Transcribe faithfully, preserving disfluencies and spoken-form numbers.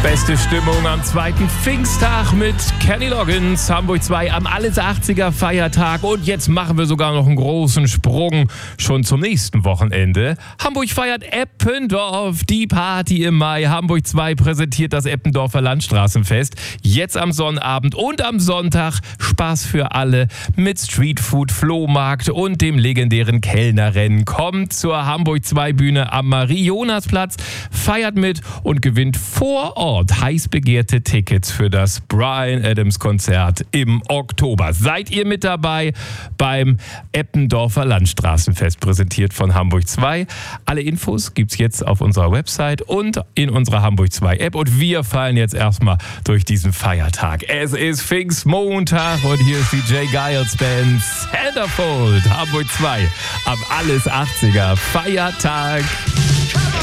Beste Stimmung am zweiten Pfingsttag mit Kenny Loggins, Hamburg zwei am Alles achtziger Feiertag. Und jetzt machen wir sogar noch einen großen Sprung schon zum nächsten Wochenende. Hamburg feiert Eppendorf, die Party im Mai. Hamburg zwei präsentiert das Eppendorfer Landstraßenfest. Jetzt am Sonnabend und am Sonntag Spaß für alle mit Streetfood, Flohmarkt und dem legendären Kellnerrennen. Kommt zur Hamburg zwei Bühne am Marie-Jonas-Platz, feiert mit und gewinnt vor Ort heiß begehrte Tickets für das Bryan Adams Konzert im Oktober. Seid ihr mit dabei beim Eppendorfer Landstraßenfest, präsentiert von Hamburg zwei? Alle Infos gibt's jetzt auf unserer Website und in unserer Hamburg zwei App. Und wir fallen jetzt erstmal durch diesen Feiertag. Es ist Pfingstmontag und hier ist die J. Giles Band Centerfold. Hamburg zwei am Alles achtziger Feiertag.